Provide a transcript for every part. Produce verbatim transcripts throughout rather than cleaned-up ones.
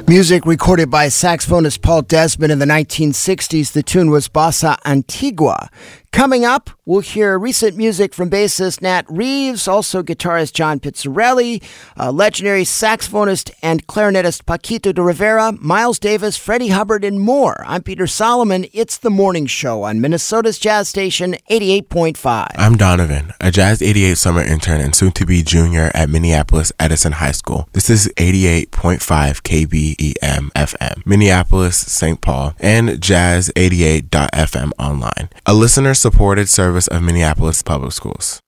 Music recorded by saxophonist Paul Desmond in the nineteen sixties. The tune was Bossa Antigua. Coming up, we'll hear recent music from bassist Nat Reeves, also guitarist John Pizzarelli, uh, legendary saxophonist and clarinetist Paquito de Rivera, Miles Davis, Freddie Hubbard, and more. I'm Peter Solomon. It's The Morning Show on Minnesota's Jazz Station, eighty-eight point five. I'm Donovan, a Jazz eighty-eight summer intern and soon-to-be junior at Minneapolis Edison High School. This is eighty-eight point five K B E M F M, Minneapolis, Saint Paul, and jazz eighty-eight dot f m online, a listener-supported service of Minneapolis Public Schools.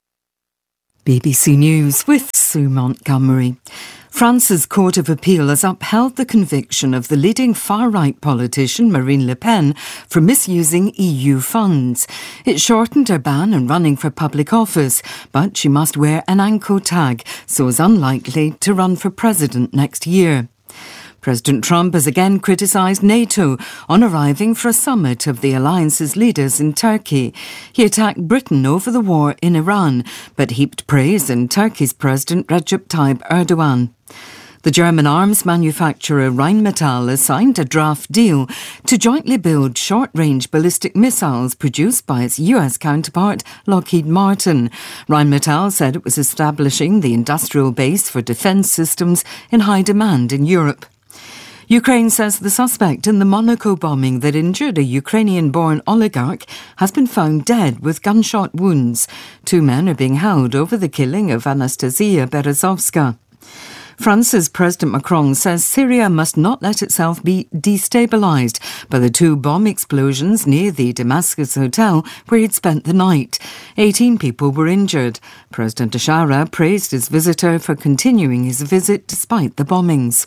B B C News with Sue Montgomery. France's Court of Appeal has upheld the conviction of the leading far-right politician Marine Le Pen for misusing E U funds. It shortened her ban on running for public office, but she must wear an ANCO tag, so is unlikely to run for president next year. President Trump has again criticised NATO on arriving for a summit of the alliance's leaders in Turkey. He attacked Britain over the war in Iran, but heaped praise on Turkey's President Recep Tayyip Erdogan. The German arms manufacturer Rheinmetall has signed a draft deal to jointly build short-range ballistic missiles produced by its U S counterpart, Lockheed Martin. Rheinmetall said it was establishing the industrial base for defence systems in high demand in Europe. Ukraine says the suspect in the Monaco bombing that injured a Ukrainian-born oligarch has been found dead with gunshot wounds. Two men are being held over the killing of Anastasia Berezovska. France's President Macron says Syria must not let itself be destabilised by the two bomb explosions near the Damascus hotel where he'd spent the night. Eighteen people were injured. President Ouattara praised his visitor for continuing his visit despite the bombings.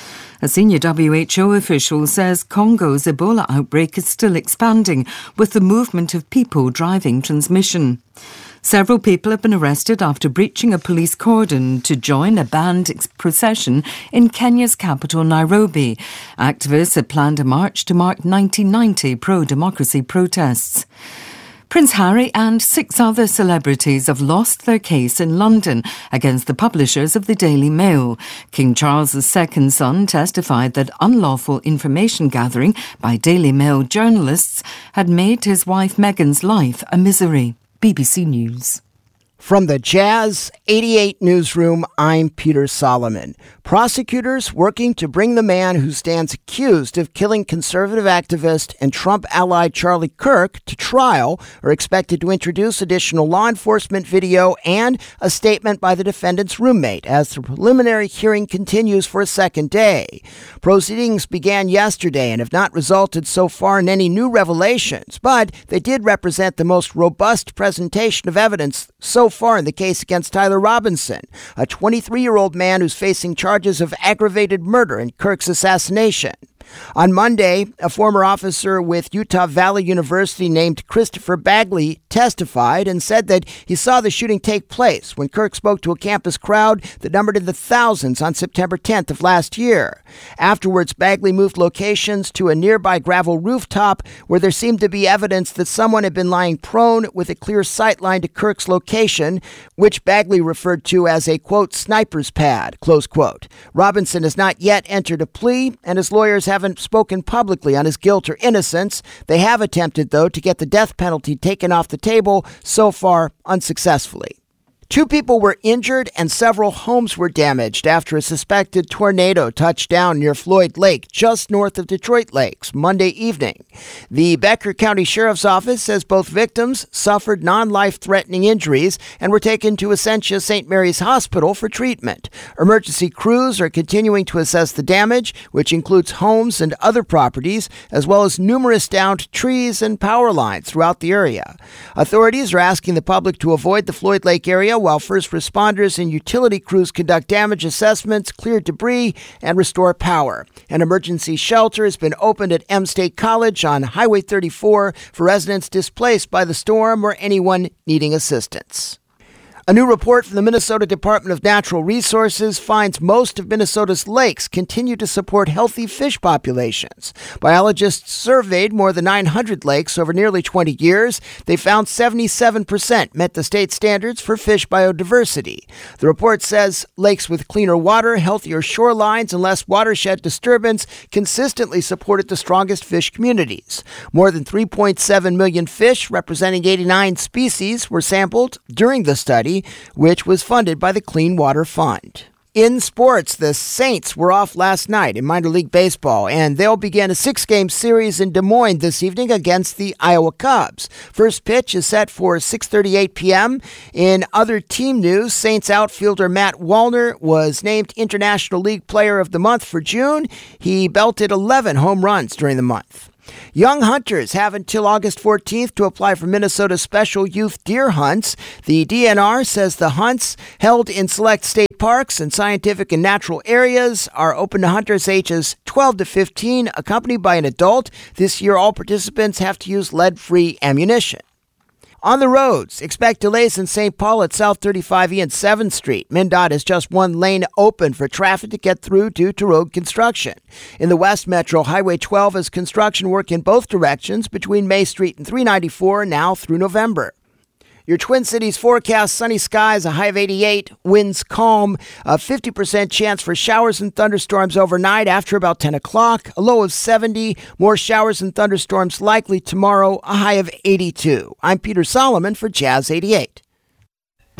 A senior W H O official says Congo's Ebola outbreak is still expanding, with the movement of people driving transmission. Several people have been arrested after breaching a police cordon to join a banned procession in Kenya's capital, Nairobi. Activists had planned a march to mark nineteen ninety pro-democracy protests. Prince Harry and six other celebrities have lost their case in London against the publishers of the Daily Mail. King Charles's second son testified that unlawful information gathering by Daily Mail journalists had made his wife Meghan's life a misery. B B C News. From the Jazz eighty-eight newsroom, I'm Peter Solomon. Prosecutors working to bring the man who stands accused of killing conservative activist and Trump ally Charlie Kirk to trial are expected to introduce additional law enforcement video and a statement by the defendant's roommate as the preliminary hearing continues for a second day. Proceedings began yesterday and have not resulted so far in any new revelations, but they did represent the most robust presentation of evidence so far in the case against Tyler Robinson, a twenty-three-year-old man who's facing charges of aggravated murder in Kirk's assassination. On Monday, a former officer with Utah Valley University named Christopher Bagley testified and said that he saw the shooting take place when Kirk spoke to a campus crowd that numbered in the thousands on September tenth of last year. Afterwards, Bagley moved locations to a nearby gravel rooftop where there seemed to be evidence that someone had been lying prone with a clear sightline to Kirk's location, which Bagley referred to as a, quote, sniper's pad, close quote. Robinson has not yet entered a plea, and his lawyers haven't spoken publicly on his guilt or innocence. They have attempted, though, to get the death penalty taken off the table, so far unsuccessfully. Two people were injured and several homes were damaged after a suspected tornado touched down near Floyd Lake, just north of Detroit Lakes, Monday evening. The Becker County Sheriff's Office says both victims suffered non-life-threatening injuries and were taken to Essentia Saint Mary's Hospital for treatment. Emergency crews are continuing to assess the damage, which includes homes and other properties, as well as numerous downed trees and power lines throughout the area. Authorities are asking the public to avoid the Floyd Lake area while first responders and utility crews conduct damage assessments, clear debris, and restore power. An emergency shelter has been opened at M State College on Highway thirty-four for residents displaced by the storm or anyone needing assistance. A new report from the Minnesota Department of Natural Resources finds most of Minnesota's lakes continue to support healthy fish populations. Biologists surveyed more than nine hundred lakes over nearly twenty years. They found seventy-seven percent met the state standards for fish biodiversity. The report says lakes with cleaner water, healthier shorelines, and less watershed disturbance consistently supported the strongest fish communities. More than three point seven million fish, representing eighty-nine species, were sampled during the study, which was funded by the Clean Water Fund. In sports, the Saints were off last night in minor league baseball, and they'll begin a six-game series in Des Moines this evening against the Iowa Cubs. First pitch is set for six thirty-eight p.m. In other team news, Saints outfielder Matt Wallner was named International League Player of the Month for June. He belted eleven home runs during the month. Young hunters have until August fourteenth to apply for Minnesota's special youth deer hunts. The D N R says the hunts, held in select state parks and scientific and natural areas, are open to hunters ages twelve to fifteen, accompanied by an adult. This year, all participants have to use lead-free ammunition. On the roads, expect delays in Saint Paul at South thirty-five E and seventh Street. MnDOT has just one lane open for traffic to get through due to road construction. In the West Metro, Highway twelve has construction work in both directions between May Street and three ninety-four now through November. Your Twin Cities forecast: sunny skies, a high of eighty-eight, winds calm, a fifty percent chance for showers and thunderstorms overnight after about ten o'clock, a low of seventy, more showers and thunderstorms likely tomorrow, a high of eighty-two. I'm Peter Solomon for Jazz eighty-eight.